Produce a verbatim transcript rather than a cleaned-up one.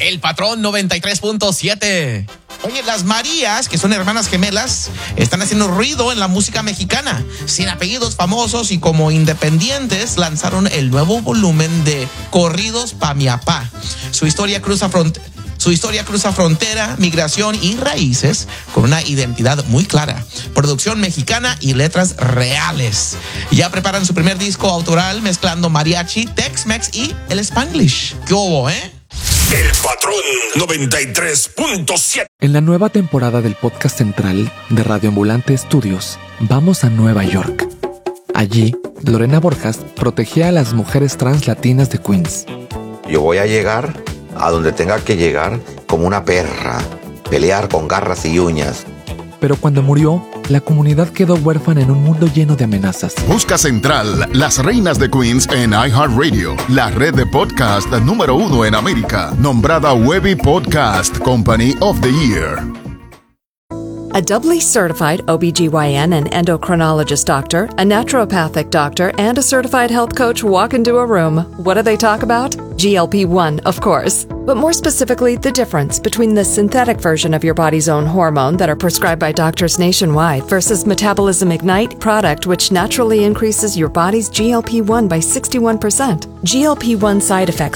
El Patrón noventa y tres punto siete. Oye, las Marías, que son hermanas gemelas, están haciendo ruido en la música mexicana. Sin apellidos famosos y como independientes, lanzaron el nuevo volumen de Corridos pa' mi apá. Su historia cruza fronteras. Su historia cruza frontera, migración y raíces con una identidad muy clara. Producción mexicana y letras reales. Ya preparan su primer disco autoral mezclando mariachi, Tex-Mex y el Spanglish. ¿Qué hubo, eh? El Patrón noventa y tres punto siete. En la nueva temporada del podcast central de Radio Ambulante Estudios, vamos a Nueva York. Allí, Lorena Borjas protegía a las mujeres trans latinas de Queens. Yo voy a llegar a donde tenga que llegar como una perra, pelear con garras y uñas. Pero cuando murió, la comunidad quedó huérfana en un mundo lleno de amenazas. Busca Central, las reinas de Queens en iHeartRadio, la red de podcast número uno en América, nombrada Webby Podcast Company of the Year. A doubly certified O B G Y N and endocrinologist doctor, a naturopathic doctor, and a certified health coach walk into a room. What do they talk about? G L P one, of course. But more specifically, the difference between the synthetic version of your body's own hormone that are prescribed by doctors nationwide versus Metabolism Ignite product, which naturally increases your body's G L P one by sixty-one percent. G L P one side effects